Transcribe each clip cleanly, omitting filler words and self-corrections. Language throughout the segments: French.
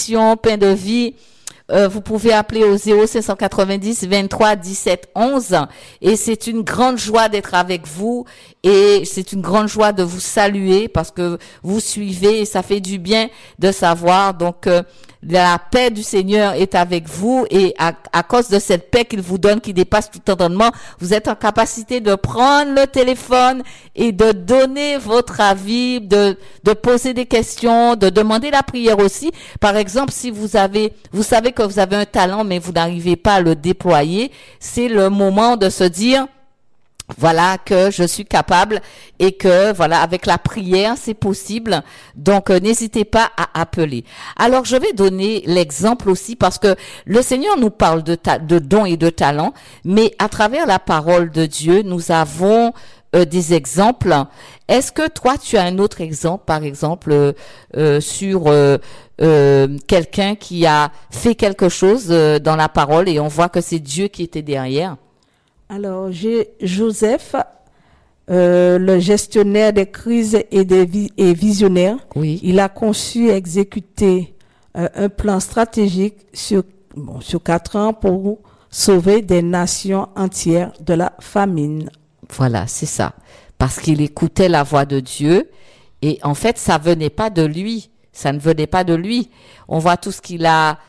bénédiction, pain de vie, vous pouvez appeler au 0590 23 17 11 et c'est une grande joie d'être avec vous et c'est une grande joie de vous saluer parce que vous suivez et ça fait du bien de savoir. Donc la paix du Seigneur est avec vous et à cause de cette paix qu'il vous donne qui dépasse tout entendement, vous êtes en capacité de prendre le téléphone et de donner votre avis, de poser des questions, de demander la prière aussi. Par exemple, si vous savez que vous avez un talent mais vous n'arrivez pas à le déployer, c'est le moment de se dire voilà que je suis capable et que voilà avec la prière c'est possible. Donc n'hésitez pas à appeler. Alors je vais donner l'exemple aussi parce que le Seigneur nous parle de dons et de talents, mais à travers la parole de Dieu nous avons des exemples. Est-ce que toi tu as un autre exemple, par exemple sur quelqu'un qui a fait quelque chose dans la parole et on voit que c'est Dieu qui était derrière? Alors, j'ai Joseph, le gestionnaire des crises et visionnaire. Oui. Il a conçu et exécuté un plan stratégique sur 4 ans pour sauver des nations entières de la famine. Voilà, c'est ça. Parce qu'il écoutait la voix de Dieu et en fait, ça venait pas de lui. Ça ne venait pas de lui. On voit tout ce qu'il a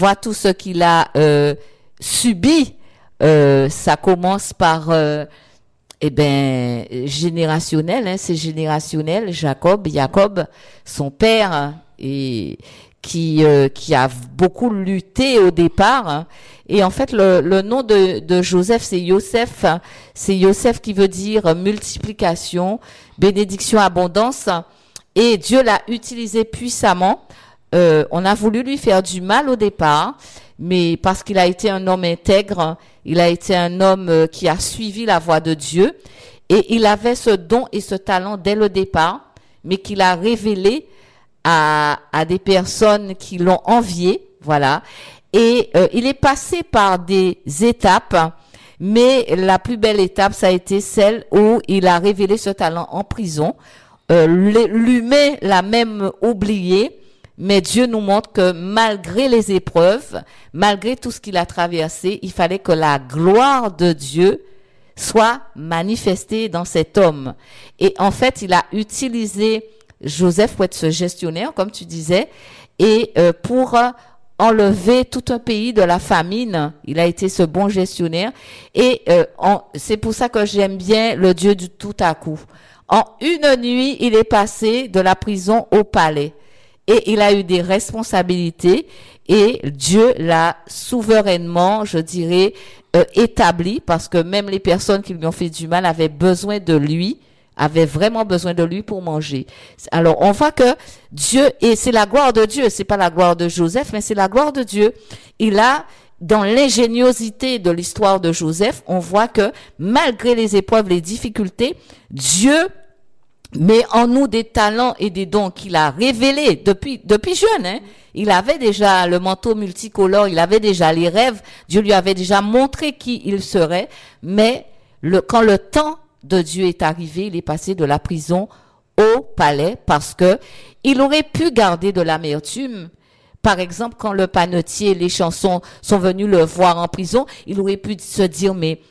subi. Ça commence par générationnel, hein, c'est générationnel. Jacob, son père, hein, et qui a beaucoup lutté au départ, hein. Et en fait le nom de Joseph c'est Yosef, hein. C'est Yosef qui veut dire multiplication, bénédiction, abondance, et Dieu l'a utilisé puissamment. On a voulu lui faire du mal au départ, mais parce qu'il a été un homme intègre, il a été un homme qui a suivi la voie de Dieu et il avait ce don et ce talent dès le départ, mais qu'il a révélé à des personnes qui l'ont envié, voilà. Et il est passé par des étapes, mais la plus belle étape, ça a été celle où il a révélé ce talent en prison. L'humain l'a même oublié. Mais Dieu nous montre que malgré les épreuves, malgré tout ce qu'il a traversé, il fallait que la gloire de Dieu soit manifestée dans cet homme. Et en fait, il a utilisé Joseph pour être ce gestionnaire, comme tu disais, et pour enlever tout un pays de la famine. Il a été ce bon gestionnaire. Et c'est pour ça que j'aime bien le Dieu du tout à coup. En une nuit, il est passé de la prison au palais. Et il a eu des responsabilités et Dieu l'a souverainement, je dirais, établi parce que même les personnes qui lui ont fait du mal avaient besoin de lui, avaient vraiment besoin de lui pour manger. Alors, on voit que Dieu, et c'est la gloire de Dieu, c'est pas la gloire de Joseph, mais c'est la gloire de Dieu. Il a, dans l'ingéniosité de l'histoire de Joseph, on voit que malgré les épreuves, les difficultés, Dieu mais en nous des talents et des dons qu'il a révélés depuis jeune, hein. Il avait déjà le manteau multicolore, il avait déjà les rêves, Dieu lui avait déjà montré qui il serait, mais quand le temps de Dieu est arrivé, il est passé de la prison au palais parce que il aurait pu garder de l'amertume. Par exemple, quand le panetier, les chansons sont venus le voir en prison, il aurait pu se dire, mais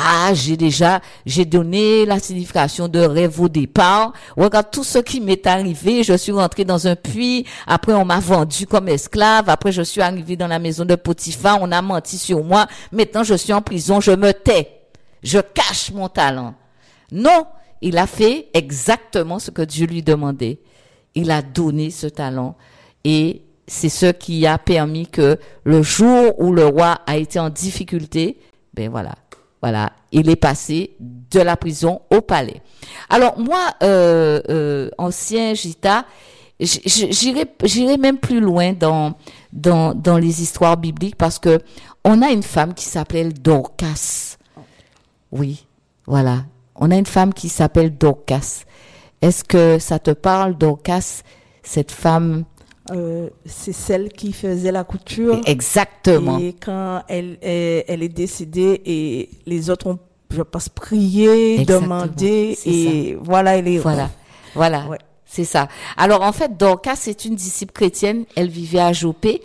j'ai donné la signification de rêve au départ. Regarde tout ce qui m'est arrivé. Je suis rentré dans un puits. Après, on m'a vendu comme esclave. Après, je suis arrivé dans la maison de Potiphar. On a menti sur moi. Maintenant, je suis en prison. Je me tais. Je cache mon talent. Non, il a fait exactement ce que Dieu lui demandait. Il a donné ce talent. Et c'est ce qui a permis que le jour où le roi a été en difficulté, voilà, il est passé de la prison au palais. Alors moi, ancien Gita, j'irai même plus loin dans les histoires bibliques parce que on a une femme qui s'appelle Dorcas. Oui, voilà, on a une femme qui s'appelle Dorcas. Est-ce que ça te parle, Dorcas, cette femme? C'est celle qui faisait la couture. Exactement. Et quand elle est décédée et les autres ont, je pense, prié, Exactement. demandé C'est et ça. voilà, elle est. Voilà. Ouais. C'est ça. Alors en fait, Dorcas c'est une disciple chrétienne. Elle vivait à Jopé